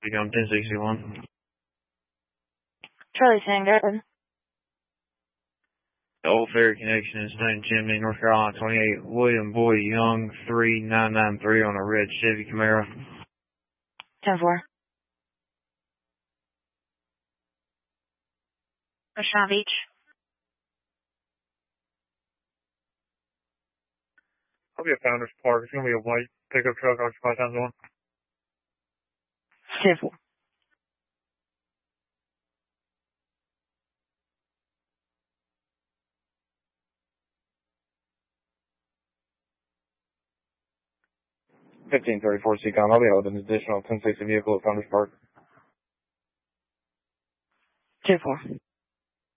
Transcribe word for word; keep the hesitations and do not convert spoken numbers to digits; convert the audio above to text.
Become ten sixty-one. Charlie Tango. The Old Ferry Connection in Stone Chimney, North Carolina, twenty-eight. William Boyd Young, three nine nine three on a red Chevy Camaro. ten four. Ocean Beach. I'll be at Founders Park. It's going to be a white pickup truck occupied times one. ten four. fifteen thirty-four C COM. I'll be out with an additional ten sixty vehicle at Founders Park. ten four.